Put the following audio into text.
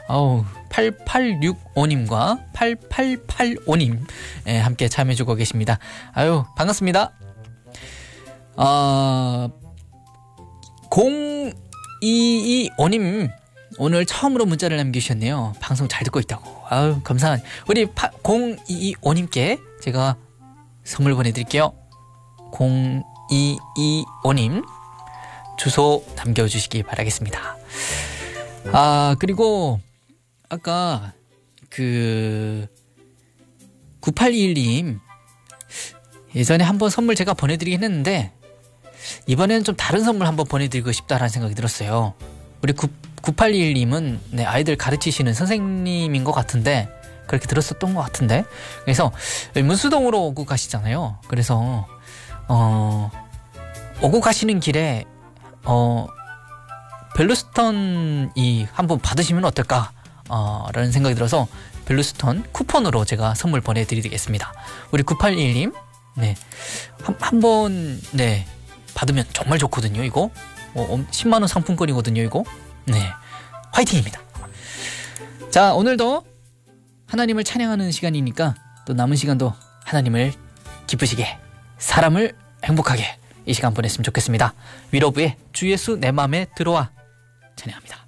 어우, 8865님과 8885님 함께 참여해주고 계십니다. 아유, 반갑습니다. 0225님 오늘 처음으로 문자를 남기셨네요. 방송 잘 듣고 있다고. 아유, 감사한 우리 0225님께 제가 선물 보내드릴게요. 0225님 주소 남겨주시기 바라겠습니다. 그리고 아까 9821님 예전에 한번 선물 제가 보내드리긴 했는데 이번에는 좀 다른 선물 한번 보내드리고 싶다라는 생각이 들었어요. 우리 9821님은 네, 아이들 가르치시는 선생님인 것 같은데 그렇게 들었었던 것 같은데 그래서 문수동으로 오고 가시잖아요. 그래서 오고 가시는 길에 벨루스턴이 한번 받으시면 어떨까 라는 생각이 들어서 벨루스턴 쿠폰으로 제가 선물 보내드리겠습니다. 우리 9821님 네, 한번 네, 받으면 정말 좋거든요. 이거 10만원 상품권이거든요. 이거 네, 화이팅입니다. 자, 오늘도 하나님을 찬양하는 시간이니까 또 남은 시간도 하나님을 기쁘시게 사람을 행복하게 이 시간 보냈으면 좋겠습니다. 위로부의 주 예수 내 맘에 들어와 찬양합니다.